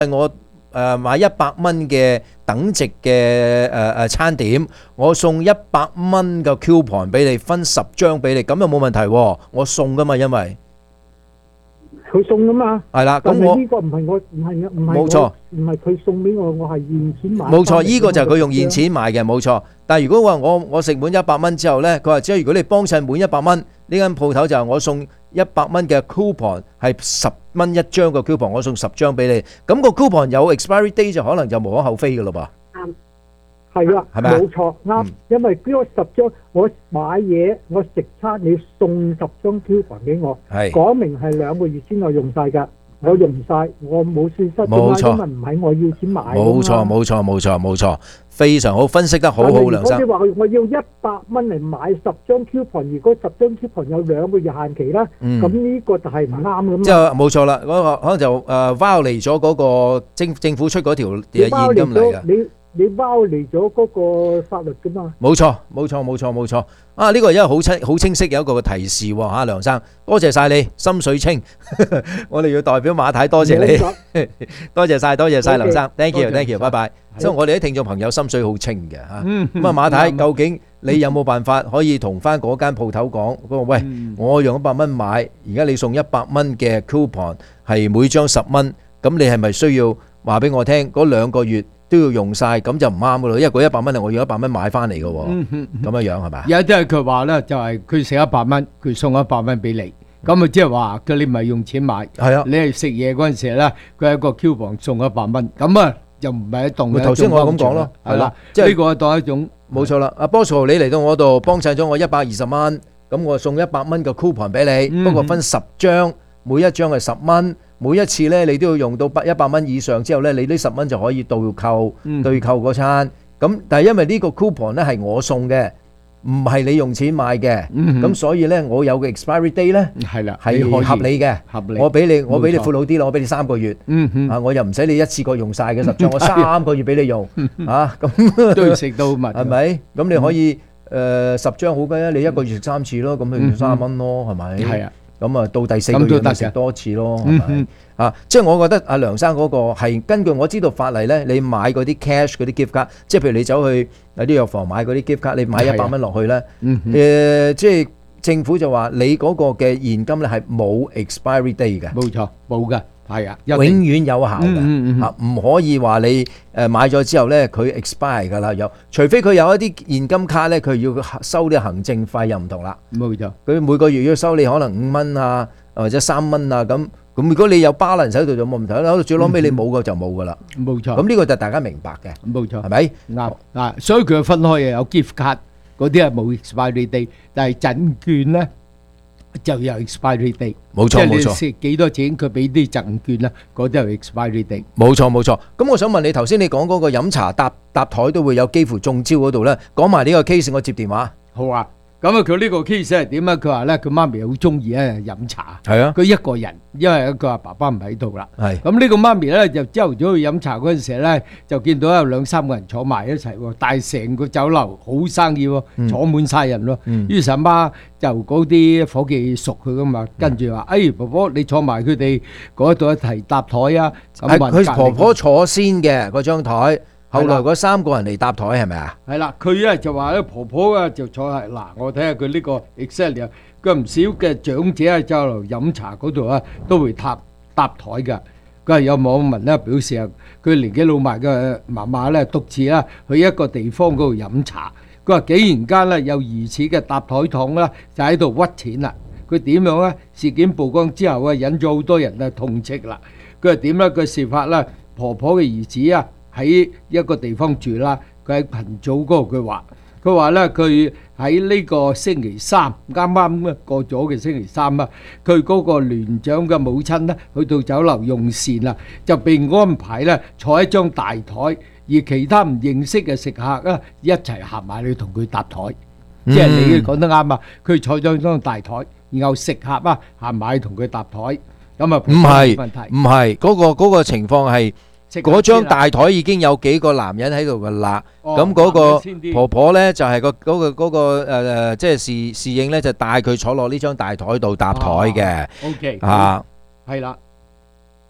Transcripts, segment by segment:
我買100蚊嘅等值嘅餐點，我送100蚊嘅 coupon 俾你，分10張俾你，咁又冇問題喎。我送噶嘛，因為佢送噶嘛。 係啦，咁但我係呢個唔係我，唔係冇錯， 唔係佢送俾我，我係現錢買。 冇錯，呢個就係佢用現錢買嘅，冇錯。但係如果話我食滿100蚊之後呢，佢話只係如果你幫襯滿100蚊，呢間鋪頭就係我送100蚊嘅 coupon 係10蚊一張嘅 coupon，我送10張俾你。咁個 coupon 有 expiry date 就可能就無可厚非嘅咯噃。 係啦， 係咪啊冇錯啱，因為嗰個10張我買嘢我食餐，你送10張 coupon 俾我， 係講明係2個月先我用晒㗎，我用唔晒我冇損失㗎嘛， 冇錯因為唔係我要錢買㗎嘛。 冇錯冇錯冇錯冇錯，非常好，分析得好好，梁生。 但係如果你話我要100蚊嚟買10張 coupon，如果10張 coupon 有2個月限期啦，咁呢個就係唔啱㗎嘛。 即係冇錯啦，嗰個可能就violate咗嗰個政府出嗰條現金嚟嘅。 你包離咗嗰個法律噶嘛？ 冇錯，冇錯，冇錯，冇錯。啊，呢個因為好清晰有一個提示喎嚇，梁生，多謝晒你，心水清。我哋要代表馬太多謝你，多謝晒，多謝晒，梁生 ，thank you，thank you，拜拜。所以我哋啲聽眾朋友心水好清嘅嚇。咁啊，馬太，究竟你有冇辦法可以同翻嗰間鋪頭講？佢話喂，我用100蚊買，而家你送100蚊嘅 coupon 係每張10蚊，咁你係咪需要話俾我聽嗰2個月？都要用晒，咁就唔啱噶咯，因為嗰100蚊係我用100蚊買翻嚟嘅喎，咁樣樣係咪？ 有啲係佢話咧，就係佢食100蚊，佢送100蚊俾你，咁啊即係話佢你唔係用錢買， 係啊， 你係食嘢嗰陣時咧，佢係一個 coupon 送100蚊，咁啊又唔係一棟嘅。 頭先我咁講咯， 係啦，即係呢個當一種冇錯啦。阿 Bosco 你嚟到我度幫襯咗我120蚊，咁我送100蚊嘅 coupon 俾你，不過分10張，每一張係10蚊。每一次咧，你都要用到100蚊以上之後咧，你呢10蚊就可以倒扣對扣嗰餐。咁但係因為呢個 coupon 咧係我送嘅，唔係你用錢買嘅，咁所以咧我有個 expiry date 咧係啦， 係合理嘅。 合理， 我俾你闊佬啲咯，我俾你3個月。啊，我又唔使你一次過用晒嘅10張，我3個月俾你用。啊，咁都要食到密，係咪？咁你可以10張好嘅，你1個月食3次咯，咁咪30蚊咯，係咪？ 係啊。 咁啊，到第4個月咪食多次咯，係咪？啊，即係我覺得阿梁生嗰個係根據我知道法例咧，你買嗰啲 cash 嗰啲 gift card，即係譬如你走去有啲藥房買嗰啲 gift card，你買100蚊落去咧，即係政府就話你嗰個嘅現金咧係冇 expiry day 嘅， 冇錯，冇㗎。係啊， 永遠有效嘅嚇，唔可以話你買咗之後咧佢 expire 㗎啦，除非佢有一啲現金卡咧，佢要收啲行政費又唔同啦。 冇錯， 佢每個月要收你可能5蚊啊，或者3蚊啊咁。如果你有 balance 喺度就冇問題啦，最攞尾你冇嘅就冇㗎啦。 冇錯。 咁呢個就大家明白嘅。 冇錯， 係咪？ 啱啊，所以佢分開嘅有 gift card 嗰啲係冇 expiry date，但係贈券咧就有 expiry date。 冇錯冇錯， 即係你食幾多錢，佢俾啲贈券啦，嗰啲係 expiry date。 冇錯冇錯。咁我想問你頭先你講嗰個飲茶搭台都會有幾乎中招嗰度咧，講埋呢個 case，我接電話。 好啊。咁啊，佢呢個 case 係點啊？佢話咧，佢媽咪好中意咧飲茶。係啊， 佢一個人，因為佢話爸爸唔喺度啦。 係。咁呢個媽咪咧就朝頭早去飲茶嗰陣時咧，就見到有2-3個人坐埋一齊喎，但係成個酒樓好生意喎，坐滿晒人咯。於是阿媽就嗰啲夥計熟佢噶嘛，跟住話：哎，婆婆你坐埋佢哋嗰度一齊搭台啊！ 係佢婆婆坐先嘅嗰張台。後來嗰3個人嚟搭台係咪啊？ 係啦，佢咧就話咧婆婆啊就坐喺嗱，我睇下佢呢個 exactly 啊，佢唔少嘅長者喺酒樓飲茶嗰度啊都會搭台㗎。佢係有網民咧表示啊，佢年紀老邁嘅媽媽咧獨自啦去一個地方嗰度飲茶，佢話竟然間咧有疑似嘅搭台黨啦就喺度屈錢啦。佢點樣咧？事件曝光之後啊，引咗好多人啊痛斥啦。佢話點咧？佢事發啦，婆婆嘅兒子啊。喺一個地方住啦，佢喺群組嗰度佢話咧，佢喺呢個星期三啱啱過咗嘅星期三啊，佢嗰個聯長嘅母親咧去到酒樓用膳啦，就被安排咧坐喺張大台，而其他唔認識嘅食客啊一齊行埋去同佢搭台，即係你講得啱啊！佢坐咗張大台，然後食客啊行埋去同佢搭台，咁啊唔係嗰個情況係。嗰張大台已經有幾個男人喺度噶啦，咁嗰個婆婆咧就係嗰個即係侍應咧就帶佢坐落呢張大台度搭台嘅。 OK， 啊， 係啦，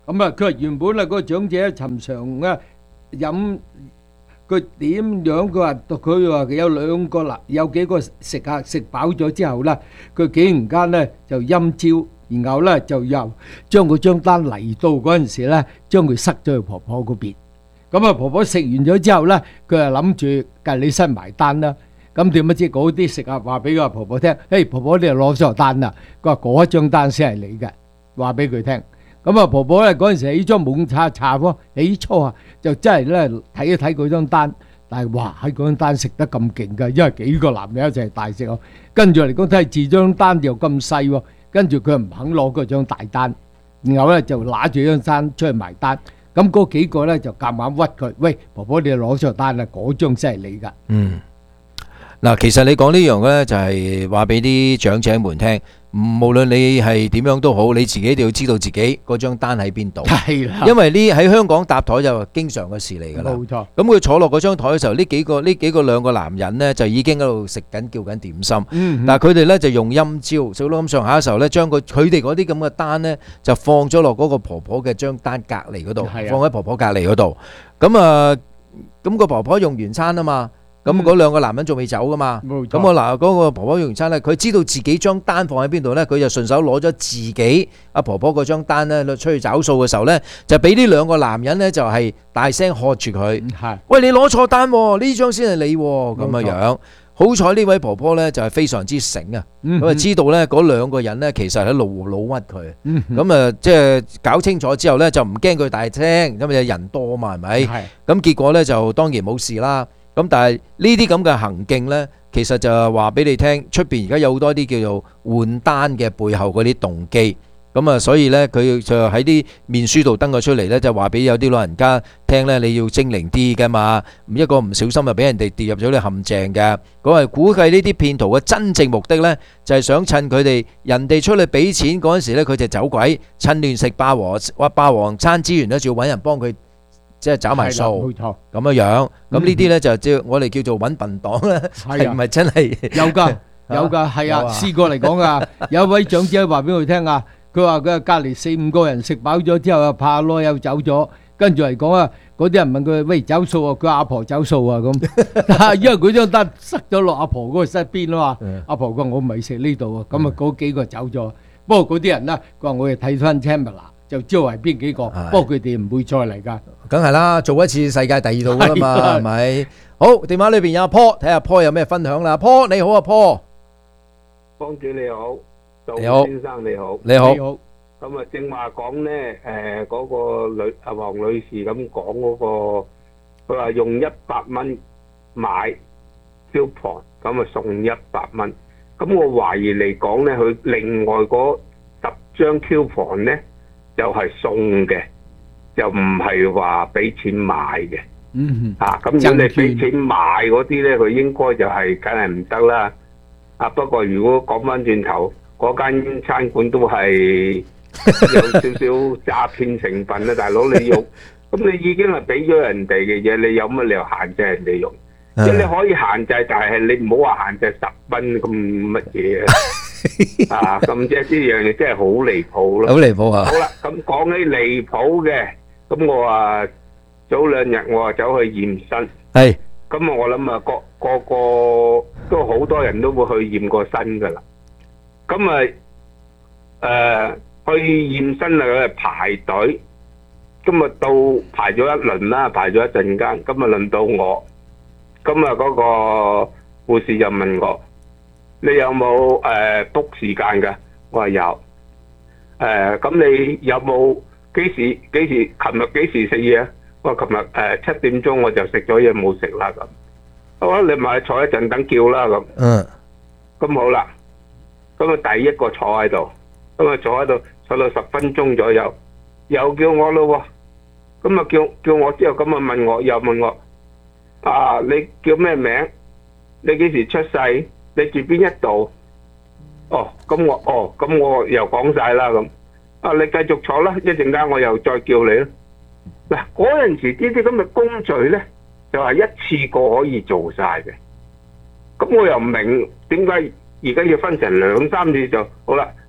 咁啊，佢話原本啊嗰個長者尋常啊飲。佢點樣？佢話有兩個嗱，有幾個食客食飽咗之後咧，佢竟然間咧就陰招，然後咧就又將嗰張單嚟到嗰陣時咧，將佢塞咗去婆婆嗰邊。咁啊，婆婆食完咗之後咧，佢係諗住計你身埋單啦。咁點不知嗰啲食客話俾個婆婆聽：誒婆婆你又攞咗單啦！佢話嗰一張單先係你嘅，話俾佢聽。咁啊，婆婆咧嗰陣時起咗懵查查喎，起初啊就真係咧睇一睇嗰張單，但係哇喺嗰張單食得咁勁㗎，因為幾個男人一齊大食喎。跟住嚟講睇住張單又咁細喎，跟住佢唔肯攞嗰張大單，然後咧就揦住張單出去埋單。咁嗰幾個咧就夾硬屈佢，喂婆婆你攞咗單啦，嗰張先係你㗎。 嗱，其實你講呢樣咧，就係話俾啲長者們聽，無論你係點樣都好，你自己一定要知道自己嗰張單喺邊度。 係啦， 因為呢喺香港搭台就經常嘅事嚟㗎啦。 冇錯。 咁佢坐落嗰張台嘅時候，呢幾個兩個男人呢，就已經喺度食緊叫緊點心。但係佢哋呢，就用陰招，食到咁上下嘅時候呢，將佢哋嗰啲咁嘅單呢，就放咗落嗰個婆婆嘅張單隔離嗰度，放喺婆婆隔離嗰度。咁個婆婆用完餐啊嘛。咁嗰兩個男人仲未走噶嘛？咁嗰個婆婆用完餐咧，佢知道自己張單放喺邊度咧，佢就順手攞咗自己阿婆婆嗰張單咧出去找數嘅時候咧，就俾呢兩個男人咧就係大聲喝住佢，喂，你攞錯單喎，呢張先係你喎，咁樣。好彩呢位婆婆咧就係非常之醒啊，咁啊知道咧嗰兩個人咧其實喺度老屈佢，咁啊即係搞清楚之後咧就唔驚佢大聲，因為人多啊嘛，係咪？咁結果咧就當然冇事啦。咁但係呢啲咁嘅行徑呢，其實就係話俾你聽，出邊而家有好多啲叫做換單嘅背後嗰啲動機。咁啊，所以呢，佢就喺啲面書度登咗出嚟呢，就話俾有啲老人家聽呢，你要精靈啲㗎嘛，一個唔小心就俾人哋跌入咗啲陷阱嘅。佢係估計呢啲騙徒嘅真正目的呢，就係想趁佢哋人哋出嚟俾錢嗰陣時呢，佢就走鬼，趁亂食霸王餐之餘呢，仲要揾人幫佢。即係找埋數，咁樣樣，咁呢啲咧就叫我哋叫做揾笨黨啦，係唔係真係有㗎？係啊，試過嚟講啊，有一位長者話俾佢聽啊，佢話佢隔離4-5個人食飽咗之後啊，怕攞又走咗，跟住嚟講啊，嗰啲人問佢喂走數啊，佢阿婆走數啊咁，因為佢張單塞咗落阿婆嗰個身邊啊嘛，阿婆講我唔係食呢度啊，咁啊嗰幾個走咗，不過嗰啲人咧，佢話我哋睇翻 camera。就知道係邊幾個，不過佢哋唔會再嚟㗎。 梗係啦，做一次世界第二度㗎啦嘛，係咪？好，電話裏邊有阿 Paul，睇下 Paul有咩分享啦。Paul 你好啊 ，Paul。 幫主你好， 你好， 先生你好， 你好。 咁啊，正話講咧，嗰個黃女士咁講嗰個，佢話用100蚊買 coupon，咁啊送100蚊。咁我懷疑嚟講咧，佢另外嗰10張 coupon 咧。就係送嘅，就唔係話俾錢買嘅。咁如果你俾錢買嗰啲咧，佢應該就係梗係唔得啦。不過如果講翻轉頭，嗰間餐館都係有少少詐騙成分啦，大佬你用，咁你已經係俾咗人哋嘅嘢，你有乜理由限制人哋用？即係你可以限制，但係你唔好話限制10蚊咁乜嘢啊！咁即係呢樣嘢真係好離譜咯， 好離譜啊！ 好啦，咁講起離譜嘅，咁我話早2日我話走去驗身， 係， 咁我諗啊個都好多人都會去驗過身噶啦，咁去驗身啊排隊，咁啊到排咗一輪啦，排咗一陣間，咁啊輪到我，咁啊嗰個護士就問我。你有冇book 時間㗎？我話有。咁你有冇幾時？琴日幾時食嘢？我話琴日7點鐘我就食咗嘢冇食啦咁。好啊，你咪坐一陣等叫啦咁。咁好啦。咁啊第一個坐喺度，咁啊坐喺度坐到10分鐘左右，又叫我咯喎。咁啊叫我之後咁啊問我，又問我你叫咩名？你幾時出世？你住邊一度？咁我又講晒啦咁。你繼續坐啦，一陣間我又再叫你啦。嗱，嗰陣時呢啲咁嘅工序咧，就係一次過可以做晒嘅。咁我又唔明點解而家要分成2-3次就好啦。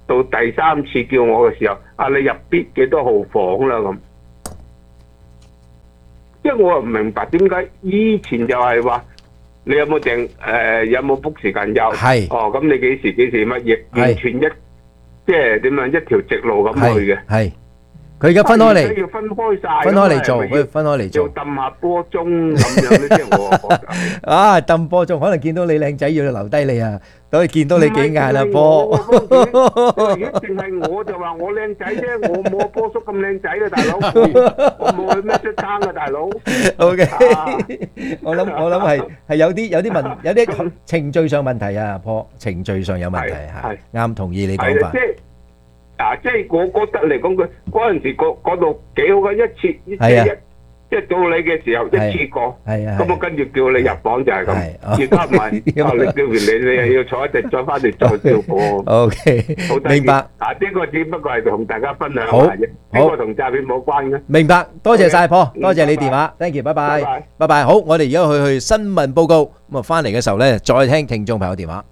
到第3次叫我嘅時候，你入邊幾多號房啦咁。即係我又唔明白點解以前就係話你有冇訂有冇 book 時間有？ 係咁你幾時乜嘢？完全即係點樣一條直路咁去嘅。 係佢而家分開嚟， 要分開晒， 分開嚟做，佢分開嚟做。 要揼下波鐘咁樣咧，即係我覺得。 揼波鐘可能見到你靚仔要留低你啊，等佢見到你幾眼啦波。 如果淨係我就話我靚仔啫，我冇波叔咁靚仔嘅大佬，我冇去咩出餐嘅大佬。 OK，我諗係有啲程序上問題啊，波程序上有問題係啱，同意你講法。 即係我覺得嚟講，佢嗰陣時嗰度幾好嘅，一次即係到你嘅時候一次過，咁我跟住叫你入房就係咁，而家唔係，你叫完你又要坐一陣再翻嚟再照顧。 OK，明白。 呢個只不過係同大家分享下啫，呢個同詐騙冇關嘅。 明白，多謝晒波，多謝你電話 ，thank you， 拜拜，拜拜。好，我哋而家去新聞報告，咁啊翻嚟嘅時候咧，再聽聽眾朋友電話。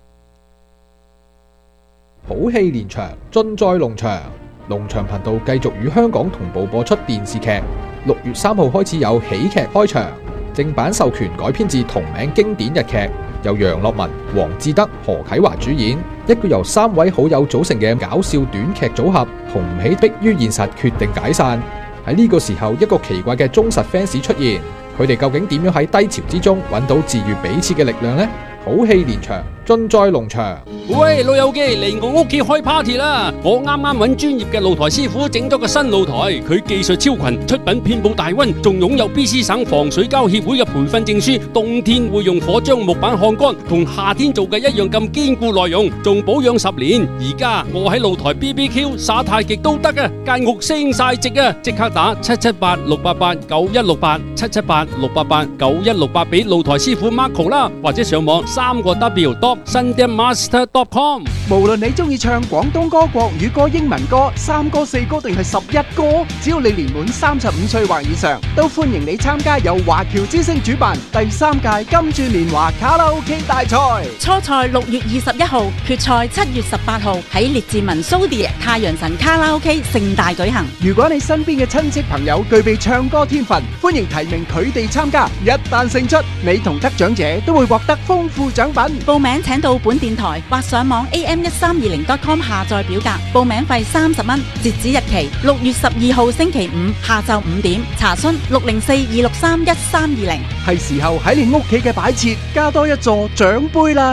好戲連場，盡在龍翔。龍翔頻道繼續與香港同步播出電視劇。6月3號開始有喜劇開場，正版授權改編自同名經典日劇，由楊樂文、黃志德、何啟華主演，一個由3位好友組成嘅搞笑短劇組合，紅唔起迫於現實，決定解散。喺呢個時候，一個奇怪嘅忠實 fans 出現，佢哋究竟點樣喺低潮之中揾到治愈彼此嘅力量呢？好戲連場，盡在龍翔。 喂，老友記嚟我屋企開 party 啦！我啱啱揾專業嘅露台師傅整咗個新露台，佢技術超群，出品遍佈大溫，仲擁有 BC 省防水膠協會嘅培訓證書。冬天會用火將木板烘乾，同夏天做嘅一樣咁堅固耐用，仲保養10年。而家我喺露台 BBQ 耍太極都得啊！間屋升晒值啊！即刻打778-688-9168 778-688-9168俾露台師傅 Marco 啦，或者上網3個 W.sundanmaster.com。 無論你中意唱廣東歌、國語歌、英文歌、3歌、4歌定係11歌，只要你年滿35歲或以上，都歡迎你參加由華僑之聲主辦第3屆金鑽年華卡拉 OK 大賽。 初賽6月21號，決賽7月18號喺列治文蘇迪太陽神卡拉 OK 盛大舉行。 如果你身邊嘅親戚朋友具備唱歌天分，歡迎提名佢哋參加。一旦勝出，你同得獎者都會獲得豐富獎品。 報名請到本電台或上網 am1320.com 下載表格，報名費30蚊，截止日期6月12號星期五下晝5點，查詢604-263-1320。 係時候喺你屋企嘅擺設加多一座獎杯啦！